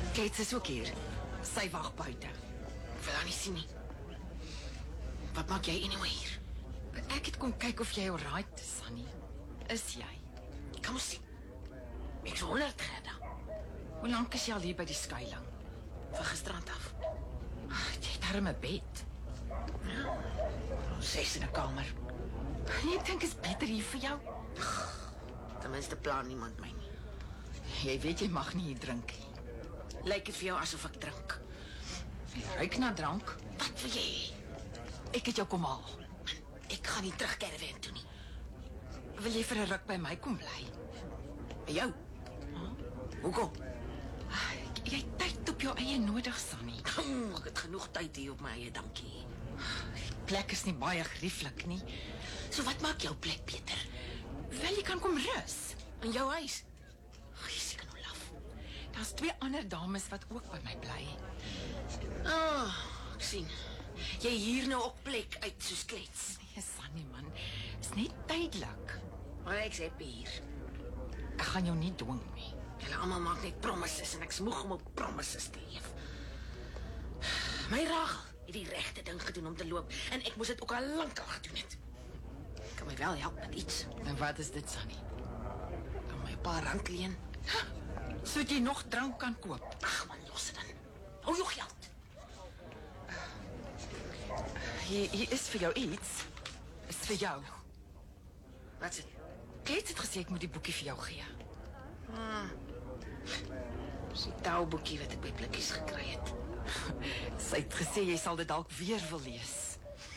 Klets is ook hier. Sy wag buite. Ek wil haar nie sien nie. Wat maak jy anyway hier? Ek het kom kyk of jy alright is, Sunny. Is jy? Kom ons sien. Ek is 100 Gerda. Hoe lank is jy al hier by die skuiling? Van gisterand af. Jy het darm 'n bed. Ses in 'n kamer. Ek dink is beter hier vir jou. Ten minste plan niemand my nie. Jy weet jy mag nie hier drink nie. Lyk dit vir jou asof ek drink? Jy ruik na drank. Wat wil jy? Ek het jou kom haal. Ek gaan nie terug caravan toe nie. Wil jy vir 'n ruk by my kom bly? By jou? Hoekom? Jy het tyd op jou eie nodig, Sunny. Ek het genoeg tyd hier op my eie, dankie. Die plek is nie baie gerieflik nie. So wat maak jou plek beter? Wel, jy kan kom rus. In jou huis? Jy is seker nou laf. Daar's 2 ander dames wat ook by my bly. Ek sien. Jy hier nou op plek uit soos klets. Nee, Sunny man, is net tydelik. Maar ek sê hier. Ek gaan jou nie dwing nie. Julle almal maak net promises en ek is moeg om op promises te leef. My Rachel het die regte ding gedoen om te loop en ek moes dit ook al lank al gedoen het. Kan my wel help met iets. En wat is dit, Sunny? Kan my 'n paar rand leen? Sodat jy nog drank kan koop. Ag man, los dit dan. Hou jou geld. Hier is vir jou iets. Is vir jou. Wat is dit? Klets het gesê ek moet die boekie vir jou gee. Dis die touboekie wat ek by blikkies gekry het. Sy het gesê jy sal dit dalk weer wil lees.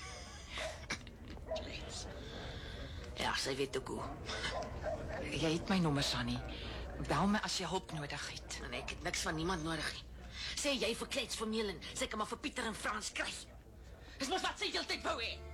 Ja, sy weet ook hoe. Jy het my nommer, Sunny. Bel my as jy hulp nodig het. En ek het niks van niemand nodig nie. Sê jy vir Klets vir Melen, sy kan maar vir Pieter en Frans kry. Dis mos wat sy heeltyd wou hê.